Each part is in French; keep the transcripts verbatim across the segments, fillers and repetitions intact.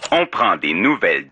On prend des nouvelles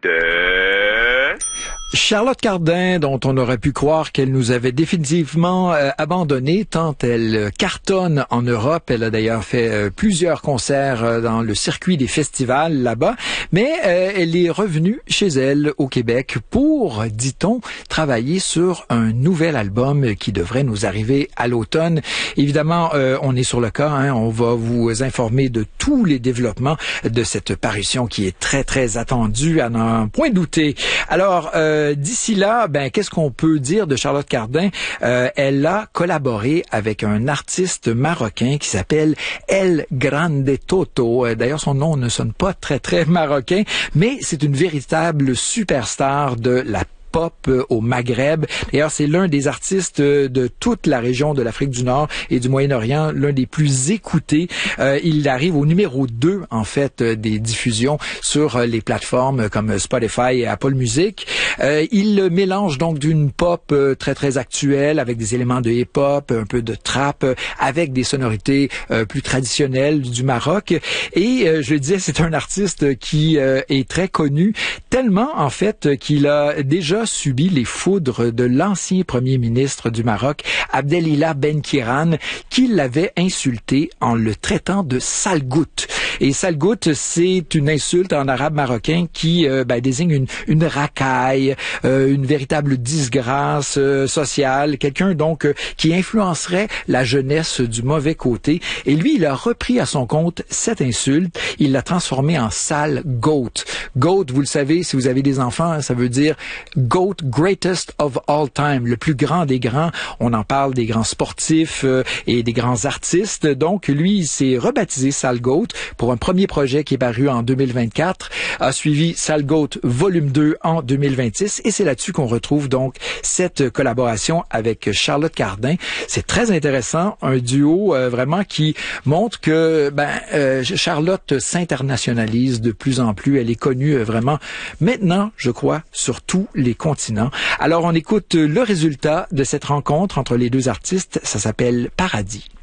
de... Charlotte Cardin, dont on aurait pu croire qu'elle nous avait définitivement euh, abandonné, tant elle cartonne en Europe. Elle a d'ailleurs fait euh, plusieurs concerts euh, dans le circuit des festivals là-bas. Mais euh, elle est revenue chez elle au Québec pour, dit-on, travailler sur un nouvel album qui devrait nous arriver à l'automne. Évidemment, euh, on est sur le cas. Hein, on va vous informer de tous les développements de cette parution qui est très, très attendue, à n'en point douter. Alors, euh, Euh, d'ici là, ben qu'est-ce qu'on peut dire de Charlotte Cardin? Euh, elle a collaboré avec un artiste marocain qui s'appelle El Grande Toto. Euh, d'ailleurs, son nom ne sonne pas très, très marocain, mais c'est une véritable superstar de la pop au Maghreb. D'ailleurs, c'est l'un des artistes de toute la région de l'Afrique du Nord et du Moyen-Orient, l'un des plus écoutés. Euh, il arrive au numéro deux, en fait, des diffusions sur les plateformes comme Spotify et Apple Music. Euh, il mélange donc d'une pop très, très actuelle avec des éléments de hip-hop, un peu de trap, avec des sonorités euh, plus traditionnelles du Maroc. Et euh, je le disais, c'est un artiste qui euh, est très connu, tellement, en fait, qu'il a déjà subi les foudres de l'ancien premier ministre du Maroc, Abdelilah Ben-Kiran, qui l'avait insulté en le traitant de salgout. Et salgout, c'est une insulte en arabe marocain qui euh, ben, désigne une, une racaille, euh, une véritable disgrâce euh, sociale, quelqu'un donc euh, qui influencerait la jeunesse du mauvais côté. Et lui, il a repris à son compte cette insulte, il l'a transformée en sale goat. Goat, vous le savez, si vous avez des enfants, ça veut dire GOAT, greatest of all time, le plus grand des grands. On en parle des grands sportifs euh, et des grands artistes. Donc, lui, il s'est rebaptisé Sal Goat pour un premier projet qui est paru en deux mille vingt-quatre, a suivi Sal Goat volume deux en deux mille vingt-six, et c'est là-dessus qu'on retrouve donc cette collaboration avec Charlotte Cardin. C'est très intéressant, un duo euh, vraiment qui montre que ben euh, Charlotte s'internationalise de plus en plus. Elle est connue euh, vraiment maintenant, je crois, sur tous les continents. Alors, on écoute le résultat de cette rencontre entre les deux artistes. Ça s'appelle Paradis.